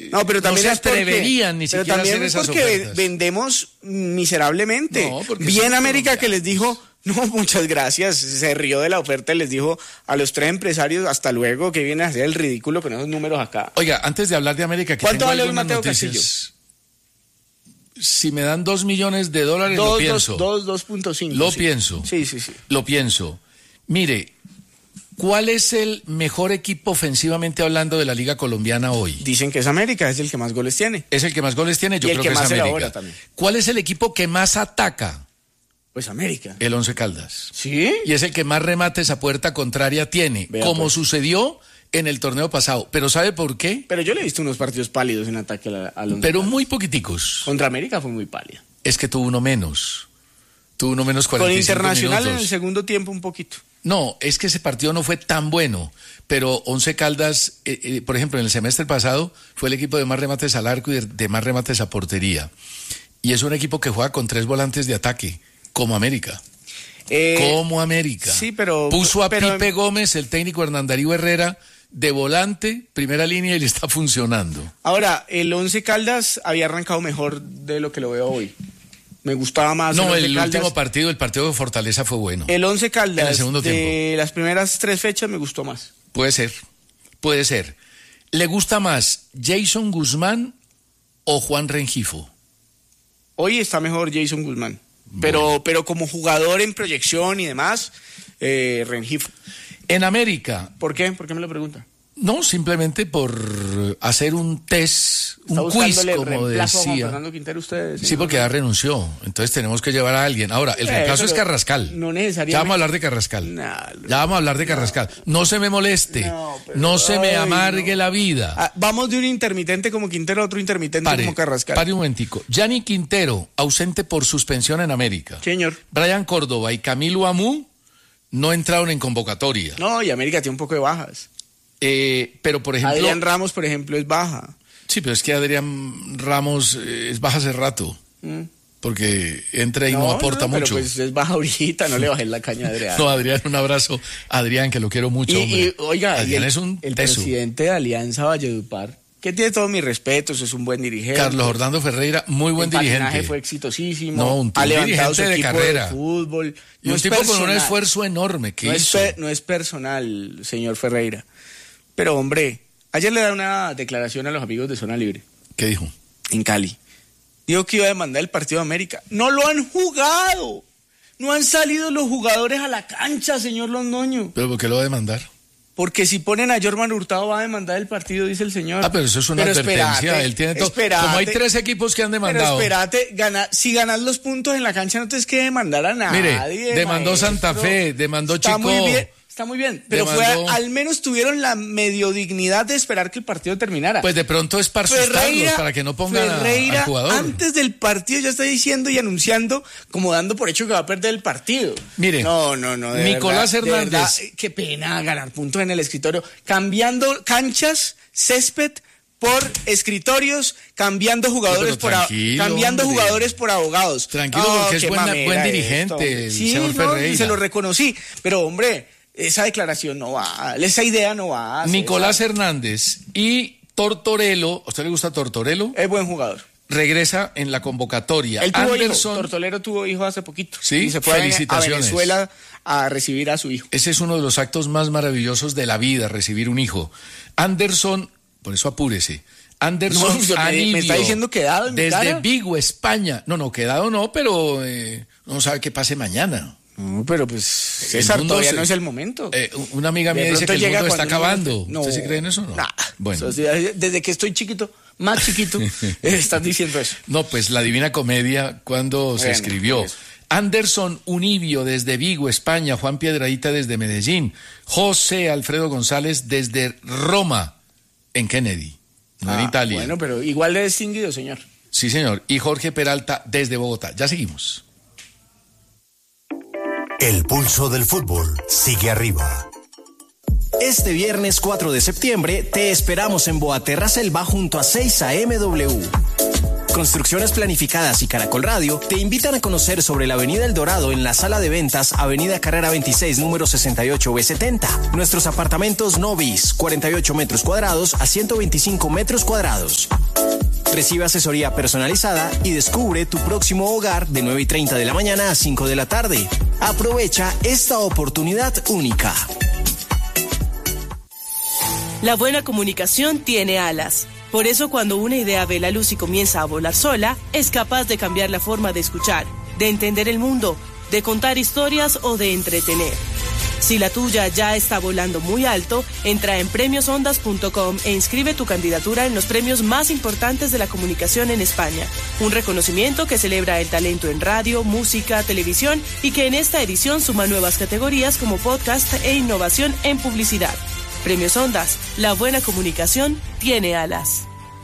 No, pero también no se es porque, atreverían ni siquiera a hacer esas porque ofertas. vendemos miserablemente. No, porque Bien son América que les colombianos. dijo, no, muchas gracias, se rió de la oferta y les dijo a los 3 empresarios, hasta luego, que vienen a hacer el ridículo con esos números acá. Oiga, antes de hablar de América, que ¿Cuánto tengo vale hoy algunas Mateo noticias. Si me dan $2 millones, lo pienso. 2.5. Lo sí. pienso. Sí. Lo pienso. Mire, ¿cuál es el mejor equipo ofensivamente hablando de la Liga Colombiana hoy? Dicen que es América, es el que más goles tiene. Es el que más goles tiene, yo Y el creo que que es más elabora América. también. ¿Cuál es el equipo que más ataca? Pues América. El Once Caldas. ¿Sí? Y es el que más remates a puerta contraria tiene, Vea, como pues. sucedió en el torneo pasado. ¿Pero sabe por qué? Pero yo le he visto unos partidos pálidos en ataque al Once Pero Caldas. muy poquiticos. Contra América fue muy pálido. Es que tuvo uno menos. Tuvo uno menos 45 Con Internacional minutos. en el segundo tiempo un poquito. No, es que ese partido no fue tan bueno, pero Once Caldas, por ejemplo, en el semestre pasado fue el equipo de más remates al arco y de más remates a portería. Y es un equipo que juega con 3 volantes de ataque, como América. Como América. Sí, pero... Puso a pero, Pipe Gómez, el técnico Hernán Darío Herrera, de volante, primera línea, y le está funcionando. Ahora, el Once Caldas había arrancado mejor de lo que lo veo hoy. Me gustaba más No, el el Once Caldas. último partido, el partido de Fortaleza fue bueno. El Once Caldas En el segundo de tiempo. las primeras 3 fechas me gustó más. Puede ser. ¿Le gusta más Jason Guzmán o Juan Rengifo? Hoy está mejor Jason Guzmán. Pero como jugador en proyección y demás, Rengifo. En América, ¿Por qué? ¿Por qué me lo pregunta? no, simplemente por hacer un test, ¿Está un quiz, buscándole como reemplazo a Juan decía. Fernando Quintero ustedes? Sí, porque ya renunció, entonces tenemos que llevar a alguien. Ahora, el reemplazo es pero Carrascal. no necesariamente. Ya vamos a hablar de Carrascal. No, Ya vamos a hablar de Carrascal. No se me moleste, No, pero- no se me ay, amargue no. la vida. Ah, vamos de un intermitente como Quintero a otro intermitente como Carrascal. Pare un momentico. Gianni Quintero, ausente por suspensión en América. Señor. Brian Córdoba y Camilo Amú no entraron en convocatoria. No, y América tiene un poco de bajas. Pero, por ejemplo... Adrián Ramos, por ejemplo, es baja. Sí, pero es que Adrián Ramos es baja hace rato. Porque entra y no aporta mucho. Pero pues es baja ahorita, no le bajé la caña a Adrián. No, Adrián, un abrazo. Adrián, que lo quiero mucho, hombre. Oiga, Adrián el, es un el teso. presidente de Alianza Valledupar, que tiene todo mi respeto, es un buen dirigente. Carlos Orlando Ferreira, muy buen el dirigente. patinaje fue exitosísimo. No, un ha levantado dirigente su de equipo carrera. de fútbol. Y No un es tipo con un personal. esfuerzo enorme que No hizo. no es personal, señor Ferreira. Pero, hombre, ayer le da una declaración a los amigos de Zona Libre. ¿Qué dijo? En Cali. Dijo que iba a demandar el partido de América. ¡No lo han jugado! No han salido los jugadores a la cancha, señor Londoño. ¿Pero por qué lo va a demandar? Porque si ponen a Jorman Hurtado va a demandar el partido, dice el señor. Ah, pero eso es una advertencia. Él tiene todo. Como hay 3 equipos que han demandado. Pero espérate, si ganas los puntos en la cancha no tienes que demandar a nadie. Mire, demandó maestro. Santa Fe, demandó Está Chico. muy bien. Está muy bien, pero Demandó- al menos tuvieron la medio dignidad de esperar que el partido terminara. Pues de pronto es para asustarlos, para que no pongan Ferreira, al jugador. antes del partido ya está diciendo y anunciando, como dando por hecho que va a perder el partido. Mire, No. de Nicolás verdad, de Hernández. verdad, qué pena ganar puntos en el escritorio. Cambiando canchas, césped por escritorios, cambiando jugadores pero tranquilo, cambiando hombre. jugadores por abogados. Tranquilo, porque es qué buen mamera dirigente, el sí, señor Ferreira. se lo reconocí, pero hombre, esa declaración no va, esa idea no va. Nicolás César. Hernández y Tortorello, ¿a usted le gusta Tortorello? Es buen jugador. Regresa en la convocatoria. Él tuvo Anderson, hijo, Tortolero tuvo hijo hace poquito. Sí, y se fue a felicitaciones. Venezuela a recibir a su hijo. ese es uno de los actos más maravillosos de la vida, recibir un hijo. Anderson, por eso apúrese. Anderson No, me Anibio, está diciendo quedado en mi desde cara. Vigo, España. No, quedado no, pero no sabe qué pase mañana. No, pero pues César, mundo todavía se- no es el momento. Una amiga mía De dice pronto que el llega mundo está cuando uno acabando. no- ¿Usted sí cree en eso o no? Nah. Bueno. O sea, desde que estoy chiquito, más chiquito, estás diciendo eso. No, pues la Divina Comedia, cuando se Bueno, escribió. pues. Anderson Unibio desde Vigo, España. Juan Piedradita desde Medellín. José Alfredo González desde Roma, en Kennedy, no en Italia. Bueno, pero igual de distinguido, señor. Sí, señor. Y Jorge Peralta desde Bogotá. Ya seguimos. El pulso del fútbol sigue arriba. Este viernes 4 de septiembre te esperamos en Boaterra Selva junto a 6 AMW. Construcciones Planificadas y Caracol Radio te invitan a conocer sobre la Avenida El Dorado en la sala de ventas Avenida Carrera 26, número 68B70. Nuestros apartamentos Novis, 48 metros cuadrados a 125 metros cuadrados. Recibe asesoría personalizada y descubre tu próximo hogar de 9:30 de la mañana a 5 de la tarde. Aprovecha esta oportunidad única. La buena comunicación tiene alas. Por eso, cuando una idea ve la luz y comienza a volar sola, es capaz de cambiar la forma de escuchar, de entender el mundo, de contar historias o de entretener. Si la tuya ya está volando muy alto, entra en premiosondas.com e inscribe tu candidatura en los premios más importantes de la comunicación en España. Un reconocimiento que celebra el talento en radio, música, televisión y que en esta edición suma nuevas categorías como podcast e innovación en publicidad. Premios Ondas, la buena comunicación tiene alas.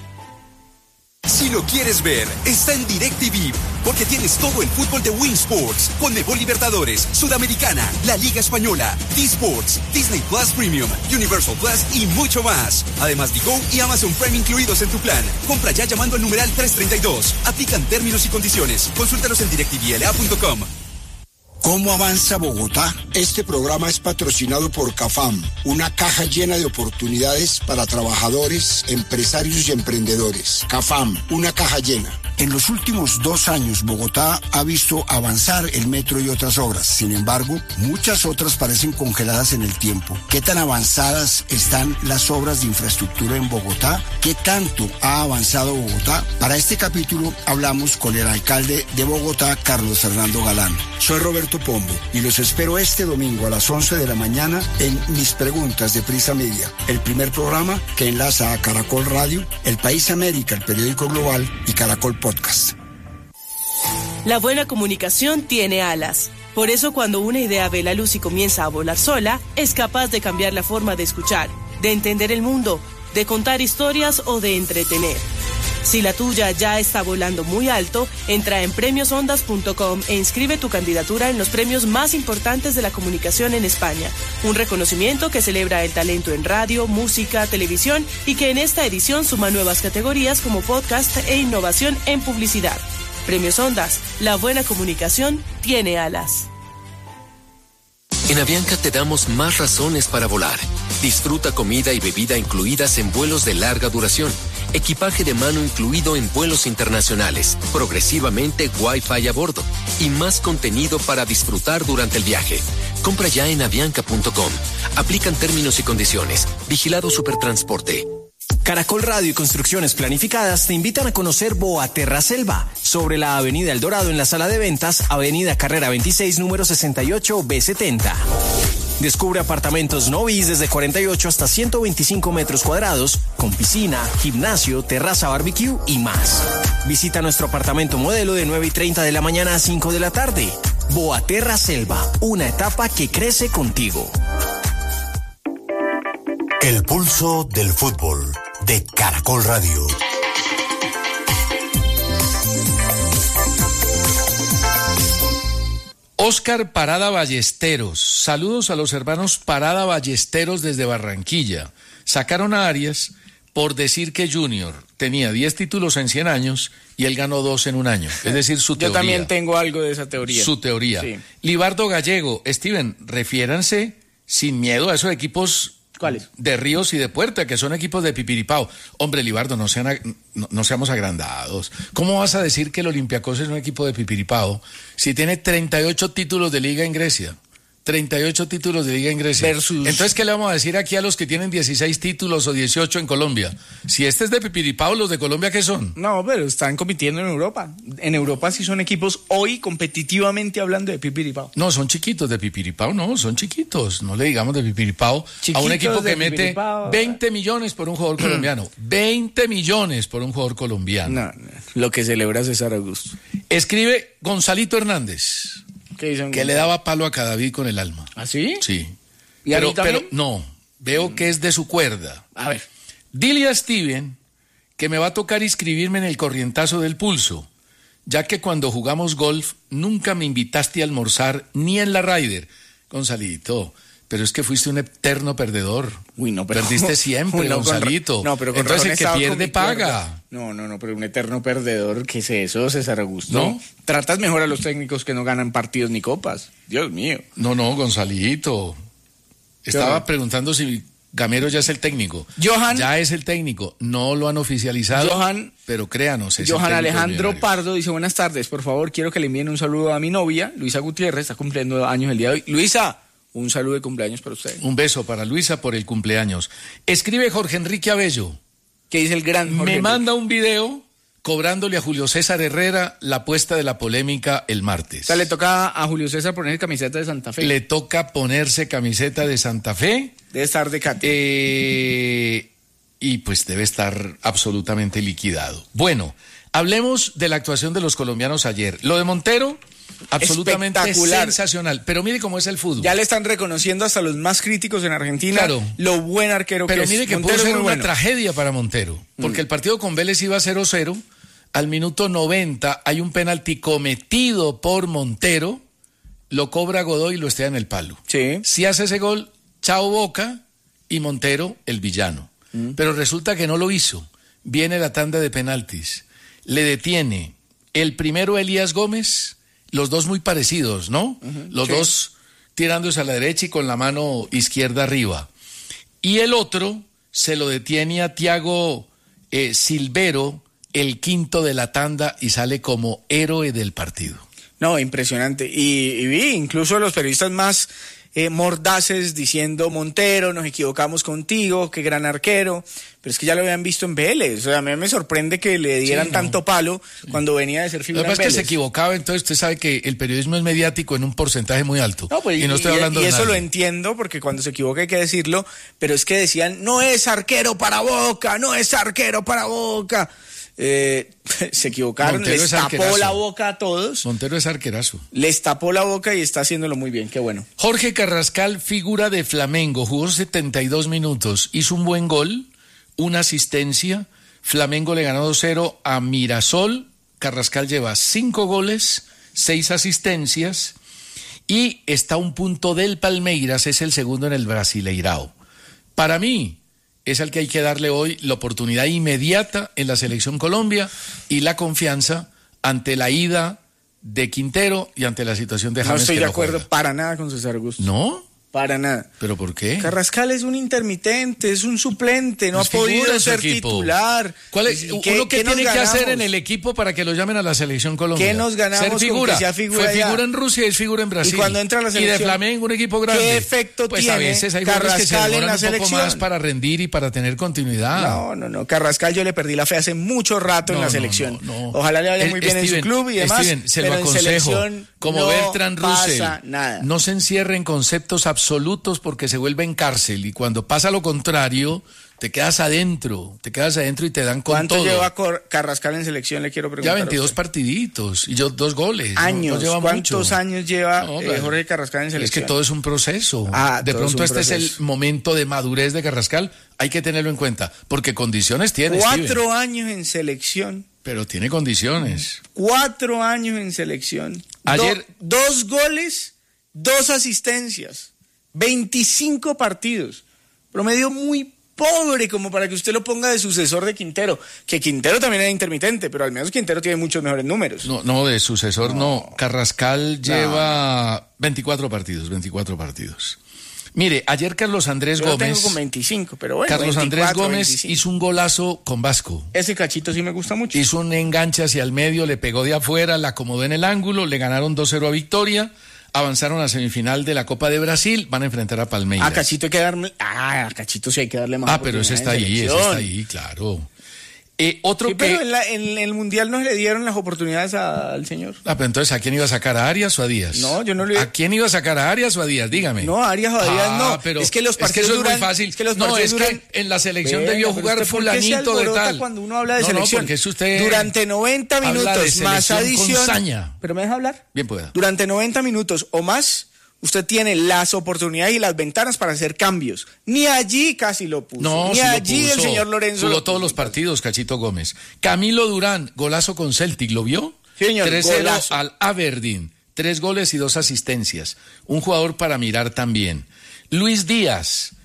Si lo quieres ver, está en DirecTV, porque tienes todo el fútbol de Win Sports, Conmebol Libertadores, Sudamericana, la Liga Española, D-Sports, Disney Plus Premium, Universal Plus y mucho más. Además, Digo y Amazon Prime incluidos en tu plan. Compra ya llamando al numeral 332. Aplican términos y condiciones. Consúltalos en directvla.com. ¿Cómo avanza Bogotá? Este programa es patrocinado por CAFAM, una caja llena de oportunidades para trabajadores, empresarios y emprendedores. CAFAM, una caja llena. En los últimos 2 años, Bogotá ha visto avanzar el metro y otras obras. Sin embargo, muchas otras parecen congeladas en el tiempo. ¿Qué tan avanzadas están las obras de infraestructura en Bogotá? ¿Qué tanto ha avanzado Bogotá? Para este capítulo hablamos con el alcalde de Bogotá, Carlos Fernando Galán. Soy Roberto Pombo y los espero este domingo a las 11 de la mañana en Mis Preguntas de Prisa Media, el primer programa que enlaza a Caracol Radio, El País América, el periódico global y Caracol Podcast. La buena comunicación tiene alas. Por eso, cuando una idea ve la luz y comienza a volar sola, es capaz de cambiar la forma de escuchar, de entender el mundo, de contar historias o de entretener. Si la tuya ya está volando muy alto, entra en premiosondas.com e inscribe tu candidatura en los premios más importantes de la comunicación en España. Un reconocimiento que celebra el talento en radio, música, televisión y que en esta edición suma nuevas categorías como podcast e innovación en publicidad. Premios Ondas, la buena comunicación tiene alas. En Avianca te damos más razones para volar. Disfruta comida y bebida incluidas en vuelos de larga duración. Equipaje de mano incluido en vuelos internacionales. Progresivamente Wi-Fi a bordo. Y más contenido para disfrutar durante el viaje. Compra ya en avianca.com. Aplican términos y condiciones. Vigilado Supertransporte. Caracol Radio y Construcciones Planificadas te invitan a conocer Boaterra Selva, sobre la Avenida El Dorado en la sala de ventas, Avenida Carrera 26, número 68B70. Descubre apartamentos Novis desde 48 hasta 125 metros cuadrados, con piscina, gimnasio, terraza barbecue y más. Visita nuestro apartamento modelo de 9:30 de la mañana a 5 de la tarde. Boaterra Selva, una etapa que crece contigo. El pulso del fútbol de Caracol Radio. Óscar Parada Ballesteros. Saludos a los hermanos Parada Ballesteros desde Barranquilla. Sacaron a Arias por decir que Junior tenía 10 títulos en 100 años y él ganó 2 en un año. Es decir, su teoría. Yo también tengo algo de esa teoría. Su teoría. Sí. Libardo Gallego. Steven, refiéranse sin miedo a esos equipos. ¿Cuáles? De Ríos y de Puerta, que son equipos de Pipiripao. Hombre, Libardo, no seamos agrandados. ¿Cómo vas a decir que el Olympiacos es un equipo de Pipiripao si tiene 38 títulos de liga en Grecia? 38 títulos de liga en Grecia. Entonces, ¿qué le vamos a decir aquí a los que tienen 16 títulos o 18 en Colombia? Si este es de Pipiripao, ¿los de Colombia qué son? No, pero están compitiendo en Europa. En Europa sí son equipos hoy competitivamente hablando de Pipiripao. No, son chiquitos de Pipiripao, no, son chiquitos. No le digamos de Pipiripao a un equipo que mete 20 millones por un jugador colombiano. 20 millones por un jugador colombiano. No, lo que celebra César Augusto. Escribe Gonzalito Hernández. Que le daba palo a Cadavid con el alma. ¿Ah, sí? Sí. ¿Y a mí también? Pero no, veo que es de su cuerda. A ver. Dile a Steven que me va a tocar inscribirme en el corrientazo del pulso, ya que cuando jugamos golf nunca me invitaste a almorzar ni en la Ryder. Gonzalito, pero es que fuiste un eterno perdedor. Uy, no, pero... Perdiste siempre, Gonzalito. No, pero con entonces el que razón pierde paga. No, pero un eterno perdedor, ¿qué es eso, César Augusto? ¿No? Tratas mejor a los técnicos que no ganan partidos ni copas. Dios mío. No, Gonzalito. Estaba preguntando si Gamero ya es el técnico. Johan. Ya es el técnico. No lo han oficializado, pero créanos. Es Johan el Alejandro Pardo dice, buenas tardes, por favor, quiero que le envíen un saludo a mi novia, Luisa Gutiérrez, está cumpliendo años el día de hoy. Luisa, un saludo de cumpleaños para usted. Un beso para Luisa por el cumpleaños. Escribe Jorge Enrique Abello. ¿Qué dice el gran Jorge? Me manda un video cobrándole a Julio César Herrera la apuesta de la polémica el martes. O sea, le toca a Julio César ponerse camiseta de Santa Fe. Le toca ponerse camiseta de Santa Fe. Debe estar de cate. Y pues debe estar absolutamente liquidado. Bueno, hablemos de la actuación de los colombianos ayer. Lo de Montero, absolutamente sensacional. Pero mire cómo es el fútbol. Ya le están reconociendo hasta los más críticos en Argentina, claro, lo buen arquero que es. Pero mire que Montero pudo ser una bueno. tragedia para Montero, porque el partido con Vélez iba 0-0, al minuto 90 hay un penalti cometido por Montero, lo cobra Godoy y lo estrella en el palo. Sí. Si hace ese gol, chao Boca y Montero el villano. Pero resulta que no lo hizo. Viene la tanda de penaltis. Le detiene el primero Elías Gómez, los dos muy parecidos, ¿no? Los dos tirándose a la derecha y con la mano izquierda arriba. Y el otro se lo detiene a Thiago Silvero, el quinto de la tanda, y sale como héroe del partido. No, impresionante. Y vi incluso los periodistas más mordaces diciendo, Montero, nos equivocamos contigo, qué gran arquero, pero es que ya lo habían visto en Vélez. O sea, a mí me sorprende que le dieran tanto palo cuando venía de ser figura en Vélez. Lo que pasa es que se equivocaba, entonces usted sabe que el periodismo es mediático en un porcentaje muy alto. No, pues, y no estoy hablando de eso nadie. lo entiendo, porque cuando se equivoca hay que decirlo, pero es que decían, no es arquero para Boca, no es arquero para Boca. Se equivocaron, Montero les tapó arquerazo. la boca a todos. Montero es arquerazo. Les tapó la boca y está haciéndolo muy bien, qué bueno. Jorge Carrascal, figura de Flamengo, jugó 72 minutos, hizo un buen gol, una asistencia. Flamengo le ganó 2-0 a Mirasol. Carrascal lleva 5 goles, 6 asistencias y está a un punto del Palmeiras, es el segundo en el Brasileirao. Para mí es al que hay que darle hoy la oportunidad inmediata en la Selección Colombia y la confianza ante la ida de Quintero y ante la situación de James. No estoy que de no acuerdo juega. para nada con César Augusto. ¿No? Para nada. ¿Pero por qué? Carrascal es un intermitente, es un suplente, no Pues ha podido figura en su ser equipo. titular. ¿Cuál es, ¿Y uno qué qué tiene nos que hacer ganamos? en el equipo para que lo llamen a la Selección Colombia? ¿Qué nos ganamos Ser con figura. que sea figura Fue ya? figura en Rusia y es figura en Brasil. Y cuando entra a la Y de selección, Flamengo, un equipo grande. ¿qué efecto pues tiene a veces hay jugadores que se Carrascal en demoran la un poco selección? más para rendir y para tener continuidad. No. Carrascal yo le perdí la fe hace mucho rato en la selección. No. Ojalá le vaya muy bien en su club y demás. Steven, se pero lo en aconsejo. selección Como no Bertrand Russell. pasa nada. No se encierre en conceptos absolutos porque se vuelve en cárcel. Y cuando pasa lo contrario, te quedas adentro y te dan con ¿Cuánto todo. lleva Carrascal en selección? Le quiero preguntar. Ya 22 partiditos y 2 goles. Años. No lleva ¿Cuántos mucho. años lleva Claro. Jorge Carrascal en selección? Es que todo es un proceso. De todo es pronto un este es el proceso. momento de madurez de Carrascal. Hay que tenerlo en cuenta, porque condiciones tiene. 4 Steven. años en selección. Pero tiene condiciones. 4 años en selección. Ayer- 2 goles, 2 asistencias. 25 partidos. Promedio muy pobre como para que usted lo ponga de sucesor de Quintero. Que Quintero también era intermitente, pero al menos Quintero tiene muchos mejores números. No, de sucesor no. Carrascal lleva 24 partidos. Mire, ayer Carlos Andrés Yo lo Gómez. tengo con 25, pero bueno. Carlos 24, Andrés Gómez 25. hizo un golazo con Vasco. Ese cachito sí me gusta mucho. Hizo un enganche hacia el medio, le pegó de afuera, la acomodó en el ángulo, le ganaron 2-0 a Victoria, avanzaron a semifinal de la Copa de Brasil, van a enfrentar a Palmeiras. A Cachito hay que darle. A Cachito sí hay que darle más. Pero ese está ahí, claro. Otro Sí, que... pero en el Mundial no le dieron las oportunidades al señor. pero entonces, ¿a quién iba a sacar? ¿A Arias o a Díaz? No, yo no le... ¿A quién iba a sacar? ¿A Arias o a Díaz? Dígame. No, Arias o a Díaz no. Pero es que los partidos eso duran... es muy fácil. Es que los no, partidos es duran... que en la selección Venga, debió pero jugar usted, ¿por qué se fulanito de alborota tal. cuando uno habla de selección? porque es usted... Durante 90 habla de minutos más selección adición... con saña. ¿Pero me deja hablar? Bien pueda. Durante 90 minutos o más... Usted tiene las oportunidades y las ventanas para hacer cambios. Ni allí casi lo puso. No, Ni sí lo allí puso. el señor Lorenzo. Jugó lo todos puso. los partidos, Cachito Gómez. Camilo Durán, golazo con Celtic, ¿lo vio? Sí, señor, 3-0 golazo. al Aberdeen. 3 goles y 2 asistencias. Un jugador para mirar también. Luis Díaz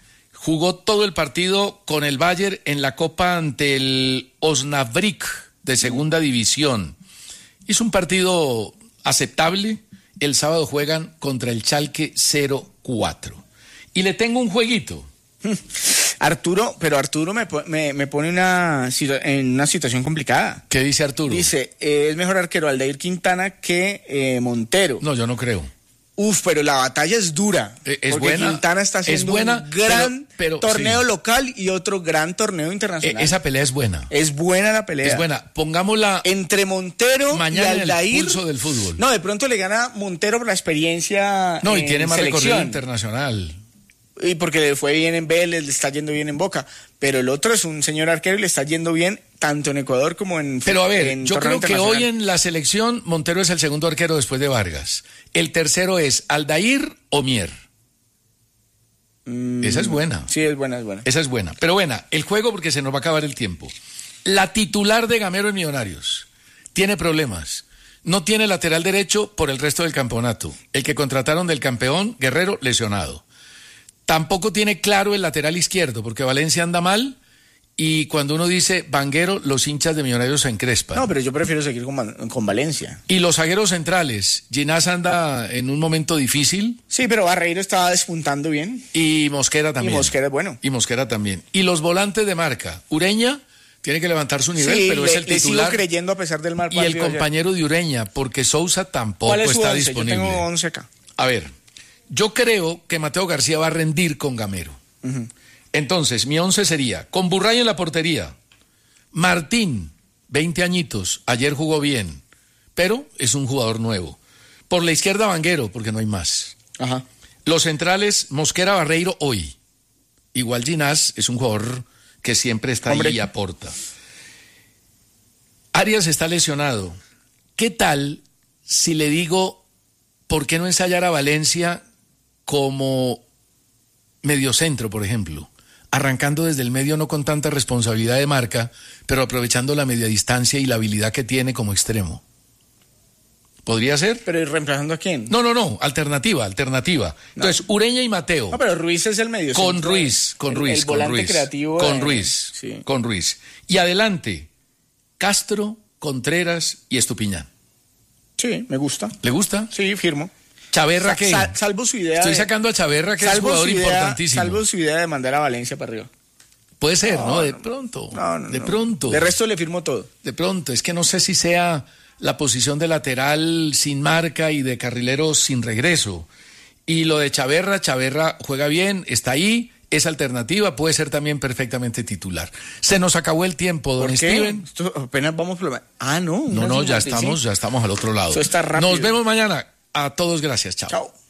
jugó todo el partido con el Bayern en la Copa ante el Osnabrück de segunda división. Hizo un partido aceptable. El sábado juegan contra el Schalke 04. Y le tengo un jueguito. Arturo me pone en una situación complicada. ¿Qué dice Arturo? Dice, es mejor arquero Aldair Quintana que Montero. No, yo no creo. Pero la batalla es dura. Es porque buena. Quintana está haciendo un gran torneo local y otro gran torneo internacional. Esa pelea es buena. Es buena la pelea. Es buena. Pongámosla entre Montero mañana y Aldair. En el pulso del fútbol. No, de pronto le gana Montero por la experiencia. No, y tiene más selección. recorrido internacional. Y porque le fue bien en Vélez, le está yendo bien en Boca. Pero el otro es un señor arquero y le está yendo bien tanto en Ecuador como en... Pero a ver, yo creo que hoy en la selección Montero es el segundo arquero después de Vargas. El tercero es Aldair o Mier. Esa es buena. Sí, es buena. Esa es buena. Pero buena, el juego porque se nos va a acabar el tiempo. La titular de Gamero en Millonarios tiene problemas. No tiene lateral derecho por el resto del campeonato. El que contrataron del campeón, Guerrero, lesionado. Tampoco tiene claro el lateral izquierdo, porque Valencia anda mal, y cuando uno dice Vanguero, los hinchas de Millonarios se encrespan. No, pero yo prefiero seguir con Valencia. Y los zagueros centrales, Ginás anda en un momento difícil. Sí, pero Barreiro estaba despuntando bien. Y Mosquera también. Y Mosquera es bueno. Y Mosquera también. Y los volantes de marca, Ureña tiene que levantar su nivel, sí, pero es el titular. Le sigo creyendo a pesar del mal partido. Y el compañero de Ureña, porque Sousa tampoco está disponible. Yo tengo 11 acá. A ver. Yo creo que Mateo García va a rendir con Gamero. Entonces, mi 11 sería, con Burray en la portería, Martín, 20 añitos, ayer jugó bien, pero es un jugador nuevo. Por la izquierda, Vanguero, porque no hay más. Ajá. Los centrales, Mosquera, Barreiro, hoy. Igual Ginás es un jugador que siempre está ahí y aporta. Arias está lesionado. ¿Qué tal si le digo, ¿por qué no ensayar a Valencia como mediocentro, por ejemplo? Arrancando desde el medio, no con tanta responsabilidad de marca, pero aprovechando la media distancia y la habilidad que tiene como extremo. ¿Podría ser? ¿Pero reemplazando a quién? No, alternativa. Entonces, Ureña y Mateo. No, pero Ruiz es el medio. Con Ruiz. El volante creativo. Con Ruiz. Y adelante, Castro, Contreras y Estupiñán. Sí, me gusta. ¿Le gusta? Sí, firmo. ¿Chaverra qué? Salvo su idea. Estoy sacando a Chaverra, que es un jugador importantísimo. Salvo su idea de mandar a Valencia para arriba. Puede ser, ¿no? De pronto. De pronto. De resto le firmo todo. De pronto. Es que no sé si sea la posición de lateral sin marca y de carrilero sin regreso. Y lo de Chaverra juega bien, está ahí, es alternativa, puede ser también perfectamente titular. Se nos acabó el tiempo, don Steven. Esto apenas vamos por... No, ya estamos al otro lado. Eso está rápido. Nos vemos mañana. A todos, gracias. Chao.